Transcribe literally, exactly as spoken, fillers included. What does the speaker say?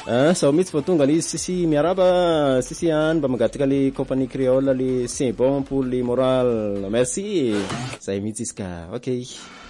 Ah, sao mitsy fa tonga le sisi miaraba sisi an mba mangataka le compagnie créole le c'est bon pour le moral. Merci. Zay mitsy iska. OK.